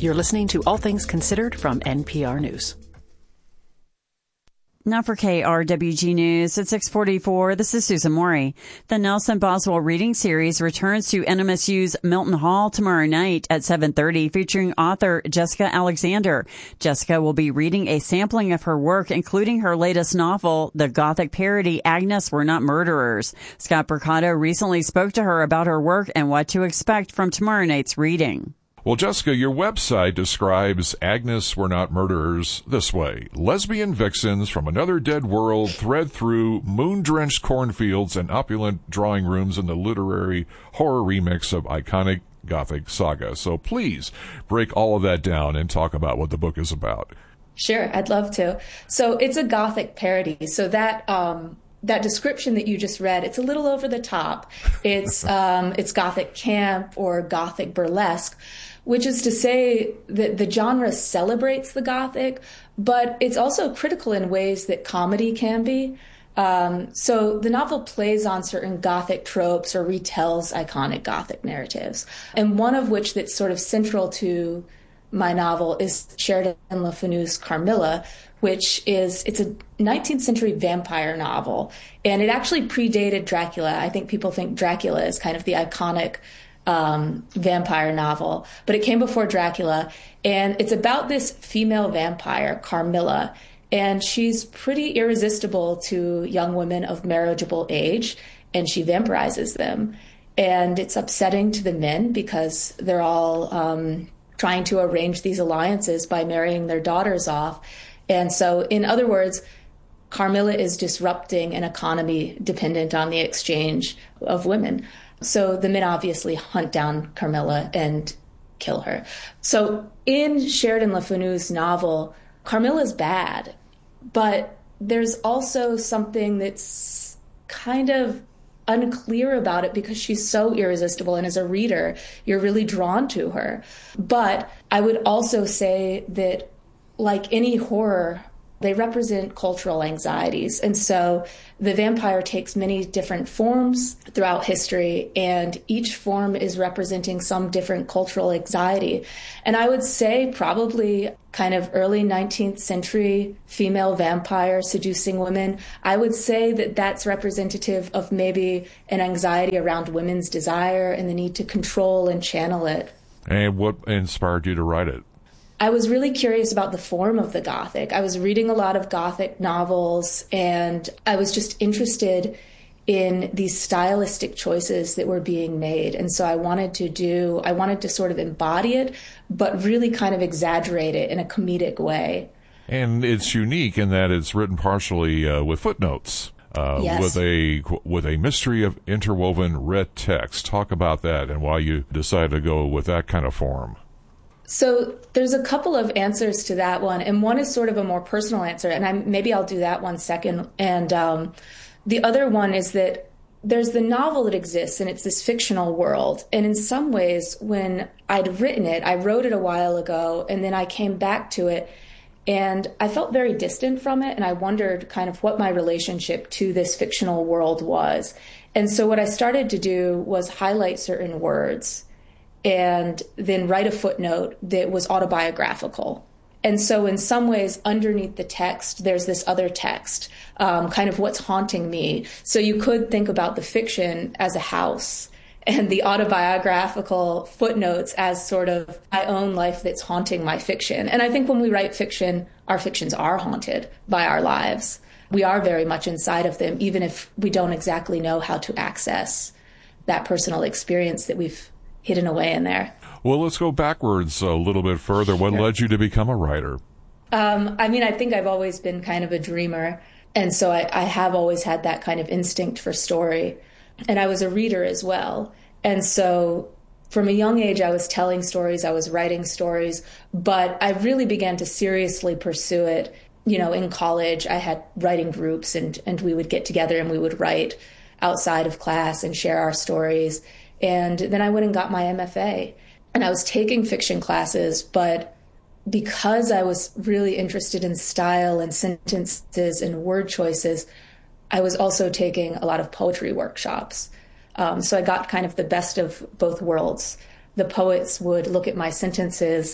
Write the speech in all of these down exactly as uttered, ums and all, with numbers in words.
You're listening to All Things Considered from N P R News. Now for K R W G News at six forty-four, this is Susan Morey. The Nelson Boswell Reading Series returns to N M S U's Milton Hall tomorrow night at seven thirty, featuring author Jessica Alexander. Jessica will be reading a sampling of her work, including her latest novel, the Gothic parody Agnes, We're Not Murderers. Scott Bercato recently spoke to her about her work and what to expect from tomorrow night's reading. Well, Jessica, your website describes Agnes, We're Not Murderers this way. Lesbian vixens from another dead world thread through moon-drenched cornfields and opulent drawing rooms in the literary horror remix of iconic Gothic saga. So please break all of that down and talk about what the book is about. Sure, I'd love to. So it's a Gothic parody. So that... um That description that you just read, it's a little over the top. It's um, it's Gothic camp or Gothic burlesque, which is to say that the genre celebrates the Gothic, but it's also critical in ways that comedy can be. Um, so the novel plays on certain Gothic tropes or retells iconic Gothic narratives, and one of which that's sort of central to my novel is Sheridan Le Fanu's Carmilla, which is, it's a nineteenth century vampire novel. And it actually predated Dracula. I think people think Dracula is kind of the iconic um, vampire novel, but it came before Dracula. And it's about this female vampire, Carmilla, and she's pretty irresistible to young women of marriageable age, and she vampirizes them. And it's upsetting to the men because they're all um, trying to arrange these alliances by marrying their daughters off. And so, in other words, Carmilla is disrupting an economy dependent on the exchange of women. So the men obviously hunt down Carmilla and kill her. So in Sheridan Le Fanu's novel, Carmilla's bad, but there's also something that's kind of unclear about it because she's so irresistible, and as a reader, you're really drawn to her. But I would also say that, like any horror, they represent cultural anxieties. And so the vampire takes many different forms throughout history, and each form is representing some different cultural anxiety. And I would say probably kind of early nineteenth century female vampire seducing women, I would say that that's representative of maybe an anxiety around women's desire and the need to control and channel it. And what inspired you to write it? I was really curious about the form of the Gothic. I was reading a lot of Gothic novels, and I was just interested in these stylistic choices that were being made. And so I wanted to do, I wanted to sort of embody it, but really kind of exaggerate it in a comedic way. And it's unique in that it's written partially uh, with footnotes. Uh, yes. with a with a mystery of interwoven red text. Talk about that and why you decided to go with that kind of form. So there's a couple of answers to that one, and one is sort of a more personal answer, and I, maybe I'll do that one second. And um, the other one is that there's the novel that exists, and it's this fictional world. And in some ways, when I'd written it, I wrote it a while ago, and then I came back to it, and I felt very distant from it, and I wondered kind of what my relationship to this fictional world was. And so what I started to do was highlight certain words and then write a footnote that was autobiographical. And so in some ways, underneath the text, there's this other text, um, kind of what's haunting me. So you could think about the fiction as a house and the autobiographical footnotes as sort of my own life that's haunting my fiction. And I think when we write fiction, our fictions are haunted by our lives. We are very much inside of them, even if we don't exactly know how to access that personal experience that we've hidden away in there. Well, let's go backwards a little bit further. What Sure. led you to become a writer? Um, I mean, I think I've always been kind of a dreamer. And so I, I have always had that kind of instinct for story. And I was a reader as well. And so from a young age, I was telling stories, I was writing stories, but I really began to seriously pursue it. You know, in college, I had writing groups, and, and we would get together and we would write outside of class and share our stories. And then I went and got my M F A, and I was taking fiction classes, but because I was really interested in style and sentences and word choices, I was also taking a lot of poetry workshops. Um, so I got kind of the best of both worlds. The poets would look at my sentences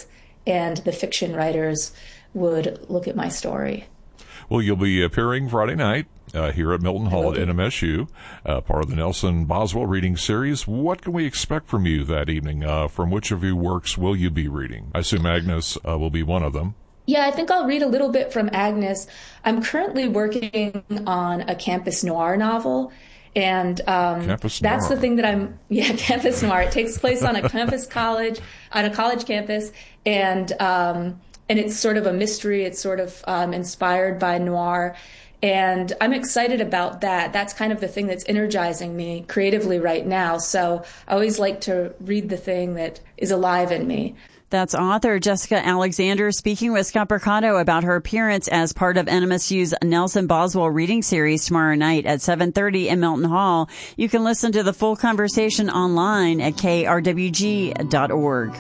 and the fiction writers would look at my story. Well, you'll be appearing Friday night uh, here at Milton Hall at N M S U, uh, part of the Nelson Boswell reading series. What can we expect from you that evening? Uh, from which of your works will you be reading? I assume Agnes uh, will be one of them. Yeah, I think I'll read a little bit from Agnes. I'm currently working on a campus noir novel. And um, that's noir. The thing that I'm, yeah, campus noir. It takes place on a campus college, on a college campus. And um, and it's sort of a mystery. It's sort of um, inspired by noir. And I'm excited about that. That's kind of the thing that's energizing me creatively right now. So I always like to read the thing that is alive in me. That's author Jessica Alexander speaking with Scott Bercato about her appearance as part of N M S U's Nelson Boswell reading series tomorrow night at seven thirty in Milton Hall. You can listen to the full conversation online at K R W G dot org.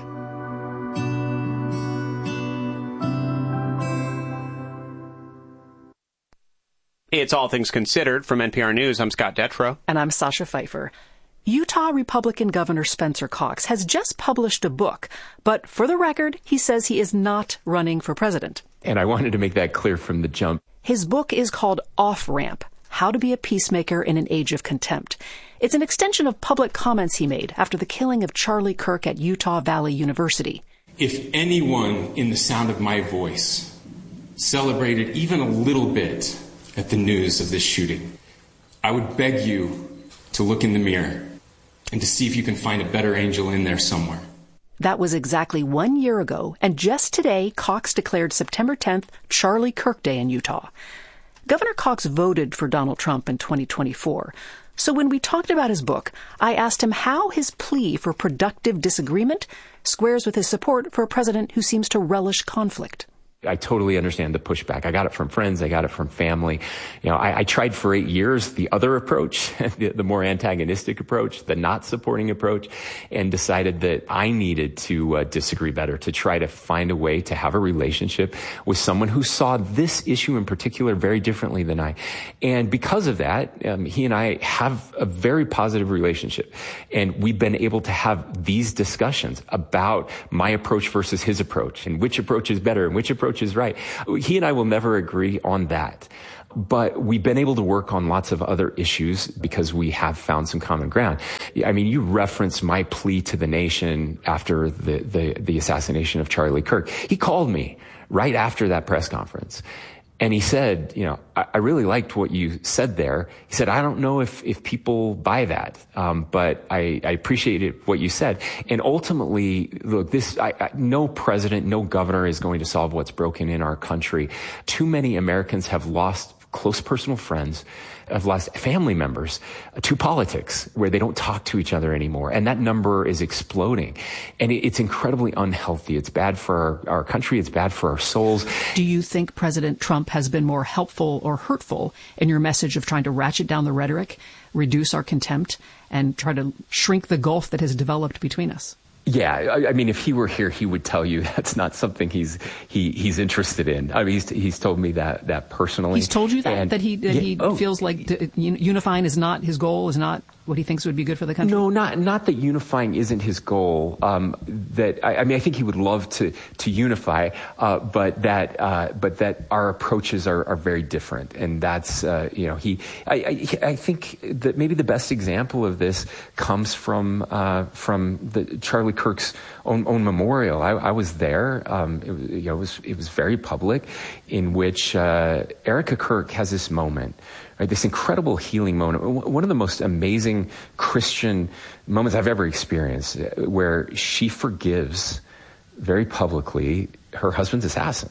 It's All Things Considered from N P R News. I'm Scott Detrow. And I'm Sasha Pfeiffer. Utah Republican Governor Spencer Cox has just published a book, but for the record, he says he is not running for president. And I wanted to make that clear from the jump. His book is called Off Ramp: How to Be a Peacemaker in an Age of Contempt. It's an extension of public comments he made after the killing of Charlie Kirk at Utah Valley University. If anyone in the sound of my voice celebrated even a little bit at the news of this shooting, I would beg you to look in the mirror and to see if you can find a better angel in there somewhere. That was exactly one year ago, and just today, Cox declared September tenth Charlie Kirk Day in Utah. Governor Cox voted for Donald Trump in twenty twenty-four. So when we talked about his book, I asked him how his plea for productive disagreement squares with his support for a president who seems to relish conflict. I totally understand the pushback. I got it from friends. I got it from family. You know, I, I tried for eight years the other approach, the, the more antagonistic approach, the not supporting approach, and decided that I needed to uh, disagree better, to try to find a way to have a relationship with someone who saw this issue in particular very differently than I. And because of that, um, he and I have a very positive relationship. And we've been able to have these discussions about my approach versus his approach, and which approach is better and which approach is right. He and I will never agree on that. But we've been able to work on lots of other issues because we have found some common ground. I mean, you referenced my plea to the nation after the, the, the assassination of Charlie Kirk. He called me right after that press conference. And he said, you know, I, I really liked what you said there. He said, I don't know if, if people buy that, um, but I, I appreciated what you said. And ultimately, look, this, I, I, no president, no governor is going to solve what's broken in our country. Too many Americans have lost close personal friends, have lost family members to politics, where they don't talk to each other anymore. And that number is exploding. And it, it's incredibly unhealthy. It's bad for our, our country. It's bad for our souls. Do you think President Trump has been more helpful or hurtful in your message of trying to ratchet down the rhetoric, reduce our contempt, and try to shrink the gulf that has developed between us? Yeah, I, I mean, if he were here, he would tell you that's not something he's he he's interested in. I mean, he's he's told me that that personally. He's told you that and, that he that yeah, he oh. feels like to, unifying is not his goal, is not what he thinks would be good for the country. No, not not that unifying isn't his goal. Um, that I, I mean, I think he would love to to unify, uh, but that uh, but that our approaches are, are very different, and that's uh, you know he. I, I I think that maybe the best example of this comes from uh, from the Charlie Kirk's own, own memorial. I, I was there. Um, it, was, you know, it was it was very public, in which uh, Erica Kirk has this moment. Right, this incredible healing moment, one of the most amazing Christian moments I've ever experienced, where she forgives very publicly her husband's assassin.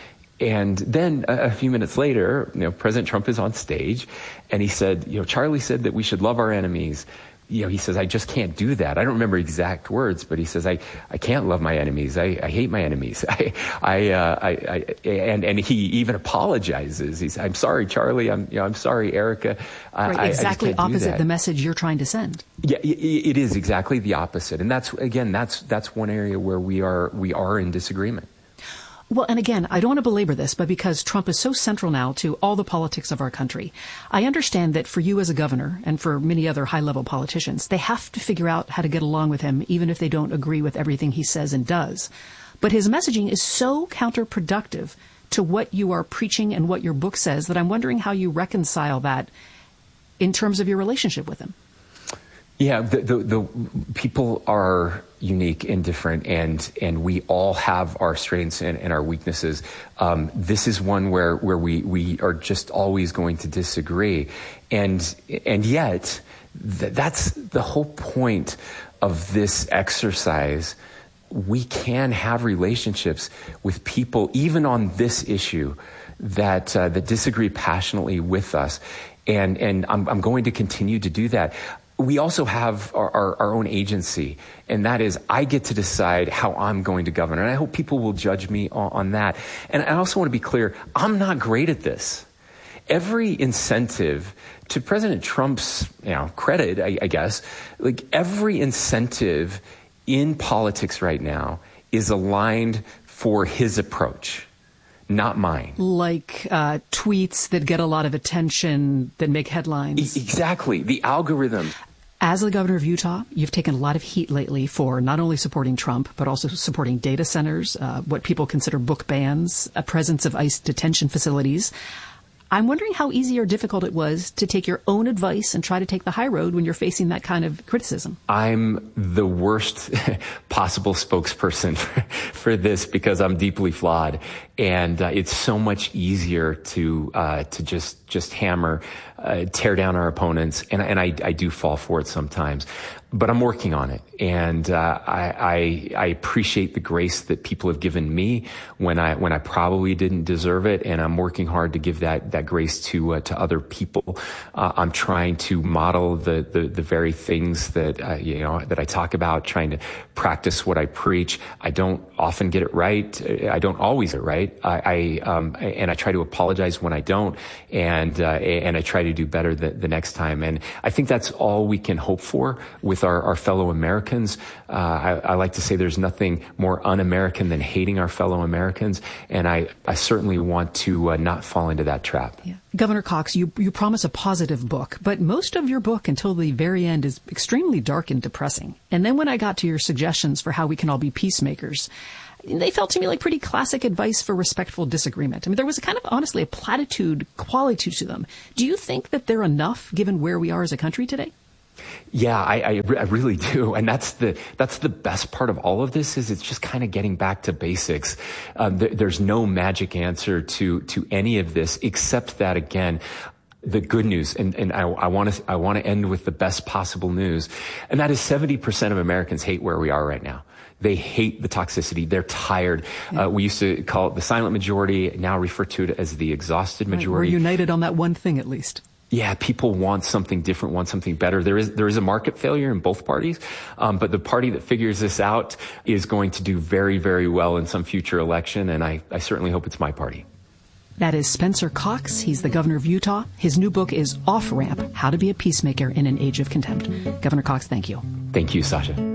And then a, a few minutes later, you know, President Trump is on stage, and he said, you know, Charlie said that we should love our enemies. You know, he says, I just can't do that. I don't remember exact words, but he says, I, I can't love my enemies. I, I hate my enemies. I, I, uh, I, I, and, and he even apologizes. He's, I'm sorry, Charlie. I'm, you know, I'm sorry, Erica. Right, I, exactly I just can't do opposite that. the message you're trying to send. Yeah, it is exactly the opposite. And that's, again, that's, that's one area where we are, we are in disagreement. Well, and again, I don't want to belabor this, but because Trump is so central now to all the politics of our country, I understand that for you as a governor and for many other high-level politicians, they have to figure out how to get along with him, even if they don't agree with everything he says and does. But his messaging is so counterproductive to what you are preaching and what your book says that I'm wondering how you reconcile that in terms of your relationship with him. Yeah, the, the, the people are unique and different, and and we all have our strengths and, and our weaknesses. Um, this is one where where we, we are just always going to disagree, and and yet th- that's the whole point of this exercise. We can have relationships with people, even on this issue, that uh, that disagree passionately with us, and and I'm, I'm going to continue to do that. We also have our, our, our own agency, and that is I get to decide how I'm going to govern, and I hope people will judge me on, on that. And I also want to be clear, I'm not great at this. Every incentive, to President Trump's you know, credit, I, I guess, like every incentive in politics right now is aligned for his approach, not mine. Like uh, tweets that get a lot of attention, that make headlines. E- exactly. The algorithm. As the governor of Utah, you've taken a lot of heat lately for not only supporting Trump, but also supporting data centers, uh, what people consider book bans, a presence of ICE detention facilities. I'm wondering how easy or difficult it was to take your own advice and try to take the high road when you're facing that kind of criticism. I'm the worst possible spokesperson for, for this because I'm deeply flawed, and uh, it's so much easier to uh, to just just hammer, uh, tear down our opponents, and and I, I do fall for it sometimes. But I'm working on it, and uh, I, I I appreciate the grace that people have given me when I when I probably didn't deserve it, and I'm working hard to give that that grace to uh, to other people. Uh, I'm trying to model the the, the very things that uh, you know that I talk about, trying to practice what I preach. I don't often get it right. I don't always get it right. I, I um, and I try to apologize when I don't, and uh, and I try to do better the, the next time. And I think that's all we can hope for with Our, our fellow Americans. Uh, I, I like to say there's nothing more un-American than hating our fellow Americans, and I, I certainly want to uh, not fall into that trap. Yeah. Governor Cox, you, you promise a positive book, but most of your book until the very end is extremely dark and depressing. And then when I got to your suggestions for how we can all be peacemakers, they felt to me like pretty classic advice for respectful disagreement. I mean, there was a kind of, honestly, a platitude quality to them. Do you think that they're enough given where we are as a country today? Yeah, I, I, I really do. And that's the, that's the best part of all of this is it's just kind of getting back to basics. Um, th- there's no magic answer to, to any of this except that, again, the good news, and, and I, I want to I want to end with the best possible news, and that is seventy percent of Americans hate where we are right now. They hate the toxicity. They're tired. Yeah. Uh, we used to call it the silent majority, now refer to it as the exhausted majority. Right. We're united on that one thing, at least. Yeah, people want something different, want something better. There is there is a market failure in both parties, um, but the party that figures this out is going to do very, very well in some future election, and I, I certainly hope it's my party. That is Spencer Cox. He's the governor of Utah. His new book is Off Ramp, How to Be a Peacemaker in an Age of Contempt. Governor Cox, thank you. Thank you, Sasha.